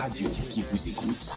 radio qui vous écoute.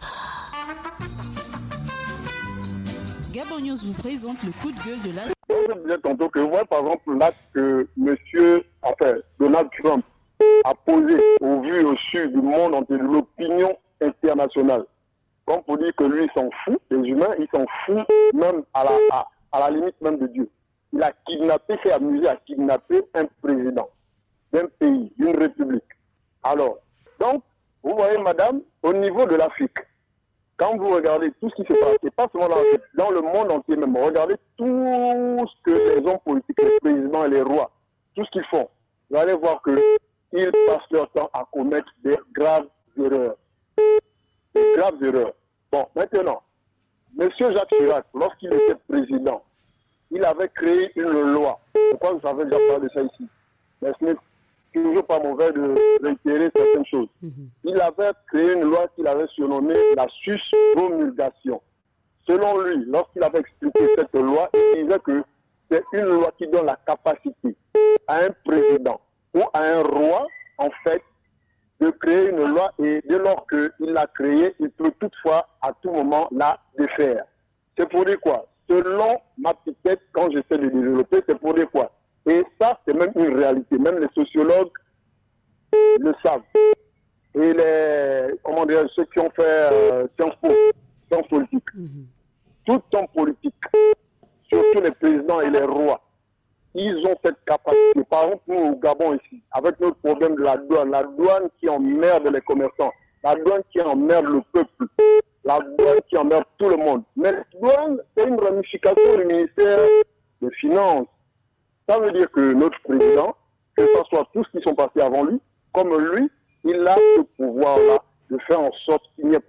Gabon News vous présente le coup de gueule de la... Je disais tantôt que vous voyez par exemple l'acte que Donald Trump a posé au vu et au su du monde entier, de l'opinion internationale. Comme pour dire que lui, il s'en fout, les humains, ils s'en foutent même à la limite même de Dieu. Il a kidnappé, s'est amusé à kidnapper un président d'un pays, d'une république. Alors, donc, vous voyez, madame, au niveau de l'Afrique, quand vous regardez tout ce qui se passe, et pas seulement dans le monde entier même, regardez tout ce que les hommes politiques, les présidents et les rois, tout ce qu'ils font, vous allez voir qu'ils passent leur temps à commettre des graves erreurs. Des graves erreurs. Bon, maintenant, M. Jacques Chirac, lorsqu'il était président, il avait créé une loi. Pourquoi vous savez déjà parlé de ça ici? Mais ce n'est toujours pas mauvais de réitérer certaines choses. Il avait créé une loi qu'il avait surnommée la suspromulgation. Selon lui, lorsqu'il avait expliqué cette loi, il disait que c'est une loi qui donne la capacité à un président ou à un roi, en fait, de créer une loi et dès lors qu'il l'a créée, il peut toutefois à tout moment la défaire. C'est pour dire quoi? Selon ma petite tête, quand j'essaie de développer, c'est pour dire quoi? Et ça, c'est même une réalité. Même les sociologues le savent. Et ceux qui ont fait sciences politiques. Tout homme politique, surtout les présidents et les rois, ils ont cette capacité. Par exemple, nous, au Gabon ici, avec notre problème de la douane qui emmerde les commerçants, la douane qui emmerde le peuple, la douane qui emmerde tout le monde. Mais la douane, c'est une ramification du ministère des Finances. Ça veut dire que notre président, que ce soit tous qui sont passés avant lui, comme lui, il a ce pouvoir-là de faire en sorte qu'il n'y ait